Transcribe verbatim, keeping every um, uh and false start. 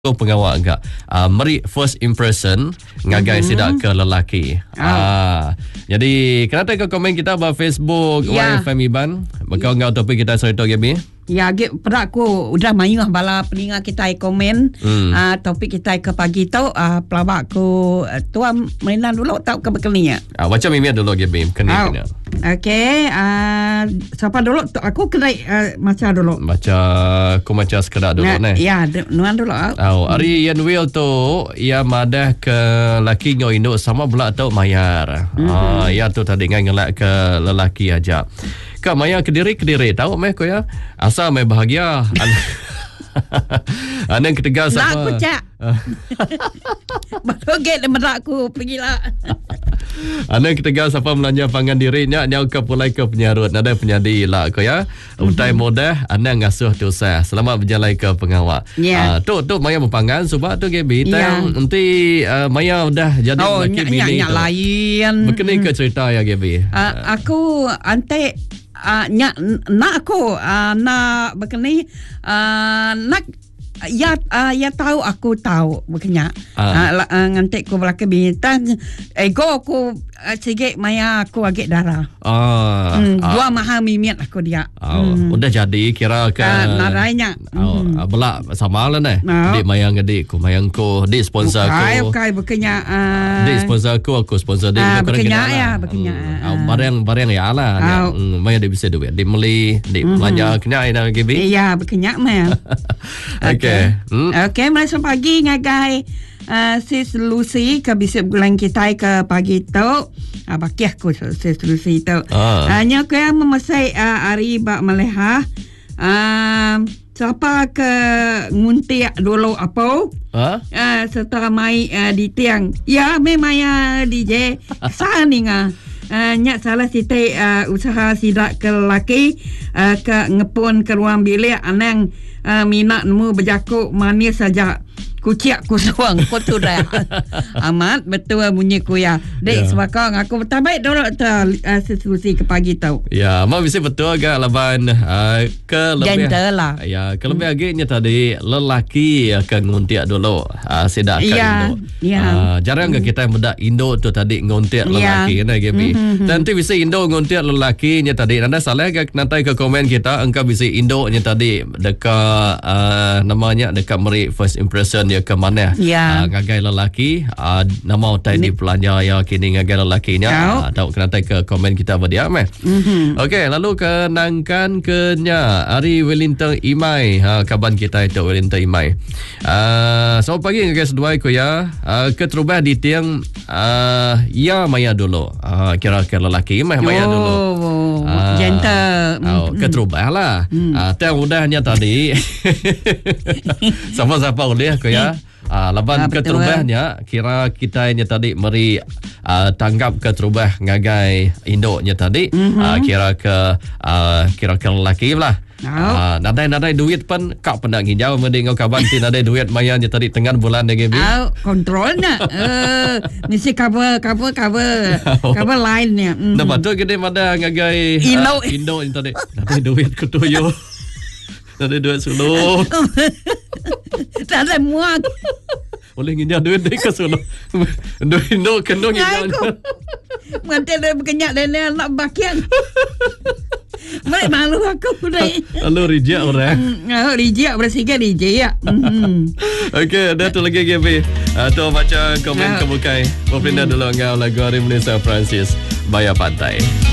pengawal agak uh, meri first impression ngagai mm-hmm. sidak ke lelaki. Ah. Uh, jadi kenapa kau komen kita ba Facebook ya. Y F M Iban? Bakal ngau topik kita cerita Gaby. Ya, pada aku udah mayuh bala peninga kita komen hmm. uh, topik kita ke pagi tu uh, pelabak ku uh, tuan mainan dulu tak ke bekeninya. Ah, macam ini dulu Gaby kena kena. Okey, uh, siapa dulu? Aku kena uh, macam dulu. Baca aku macam sekedar dulu nah, ni. Ya, nuan dulu. Oh, hari yang will tu ia madah ke laki ngau induk sama pula tau mayar. Mm-hmm. Ah, ya tu tadi ngelak ke lelaki aja. Kak Maya kediri kediri tahu meh ko ya asal meh bahagia. Anak ketegas apa? Nak aku cak. Baru get merak aku pergilah. Anak ketegas apa melanja pangan dirinya nyau ke pulai ke penyarut nada penyadi lah ko ya. Utai modah anak ngasuh tu sah. Selamat berjalan ke pengawal. Yeah. Uh, tu tu Maya mempangan sebab tu Gaby yeah. tang nanti uh, Maya dah jadi oh, lelaki bini tu. Lain. Berkenai ke cerita ya Gaby. Uh, aku ante Uh, nyak nak aku uh, nak berkenai uh, nak ya uh, ya tahu aku tahu berkenyak uh. uh, uh, ngantek ku belaka bintang ego aku uh, sikit maya aku agak darah ah hmm, uh. dua maha mimiat aku dia oh, hmm. udah jadi kira ke uh, narainya oh, hmm. belak sama lah nih oh. dik mayang dik ku mayang ku dik sponsor aku okay, okay, berkenyak uh, dik sponsor aku aku sponsor dik uh, berkenyak ya berkenyak hmm. uh. barang barang ya lah oh. hmm, maya dik bisa duit dik meli dik mm-hmm. belanja kenyak ina Gaby iya berkenyak mah okay hmm. okay mulai pagi ngagai Uh, sis Lucy ke bisip bulan kita ke pagi tu uh, baki aku sis Lucy tu ah. uh, nya aku yang memasai uh, Ari Bak Meleha uh, siapa ke nguntiak dulu apa huh? uh, serta mai uh, di tiang ya memang ya D J sani ngah Uh, nyak salah siti uh, usaha sidak ke lelaki uh, ke ngepun ke ruang bilik anang uh, minat nemu berjakuk manis saja kuciak ku suang ku tu dah amat betul bunyi ku ya dek yeah. Sebakang aku terbaik dulu tu uh, sesusi ke pagi tau ya mak bisa betul agak laban uh, ke lebih lah. Ya ke lebih hmm. agaknya tadi lelaki akan nguntiak dulu uh, sidak ke yeah. Indo yeah. uh, jarang hmm. ke kita mendak Indo tu tadi nguntiak lelaki yeah. Kena Gaby hmm. nanti bisa Indo nguntiak lelaki nya tadi nanda salah ke nanti ke komen kita engkau bisa Indo nya tadi dekat uh, namanya dekat meri first impression ya ke mana ya. uh, ngagai lelaki uh, nama utai di pelanja ya kini ngagai lelakinya uh, tahu kena ke komen kita berdia meh mm-hmm. Okey lalu kenangkan kenya Ari Wellington Imai ha, kaban kita itu Wellington Imai uh, selamat pagi guys dua ko ya uh, keterubah di tiang uh, ya maya dulu uh, kira ke lelaki Imai maya oh, dulu uh, gentle oh, keterubah lah mm. uh, tiang udahnya tadi sama-sama boleh ko ya Uh, laban ah, keterubahnya kira kita ini tadi meri uh, tanggap keterubah ngagai induknya tadi mm-hmm. uh, kira ke uh, kira ke lelaki lah oh. uh, nadai-nadai duit pun kau pernah nginjau mending kau kaban tin nadai duit mayanya tadi tengah bulan deh Gaby oh, kontrolnya uh, mesti cover cover cover cover line-nya mm-hmm. Nah betul gede mana ngagai induk uh, induk tadi nadai duit kutuyo nadai duit suluh tak ada muak boleh nginjau duit deh ke suluh duit no kena nginjau mati dia berkenyak dan dia nak bakian mereka malu aku deh lalu rijak orang oh, rijak bersikap rijak ya okey dah tu lagi Gaby uh, tu baca komen kebukai Popinda dulu ngau lagu Hari Malaysia Francis Bayar Pantai.